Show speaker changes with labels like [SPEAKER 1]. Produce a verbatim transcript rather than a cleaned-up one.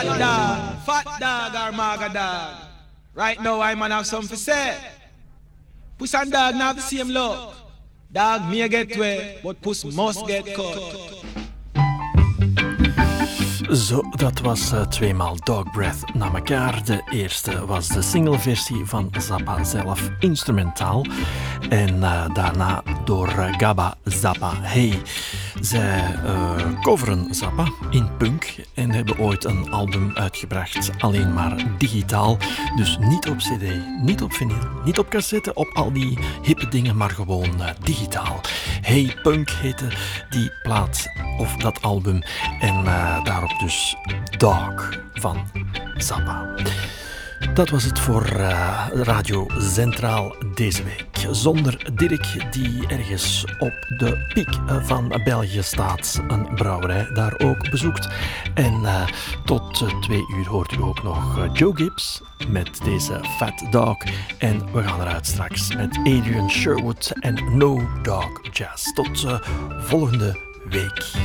[SPEAKER 1] Fat dog, fat dog or maga dog. Right now I man have something to say. Puss and dog not the same look. Dog may get wet, but puss must get cut.
[SPEAKER 2] Zo, dat was uh, tweemaal Dog Breath na elkaar. De eerste was de singleversie van Zappa zelf, instrumentaal. En uh, daarna door uh, Gabba Zappa Hey. Zij uh, coveren Zappa in punk en hebben ooit een album uitgebracht, alleen maar digitaal. Dus niet op cd, niet op vinyl, niet op cassette, op al die hippe dingen, maar gewoon uh, digitaal. Hey Punk heette die plaat of dat album en uh, daarop dus Dog van Zappa. Dat was het voor uh, Radio Centraal deze week. Zonder Dirk, die ergens op de piek van België staat, een brouwerij daar ook bezoekt. En uh, tot uh, twee uur hoort u ook nog uh, Joe Gibbs met deze Fat Dog. En we gaan eruit straks met Adrian Sherwood en No Dog Jazz. Tot uh, volgende week.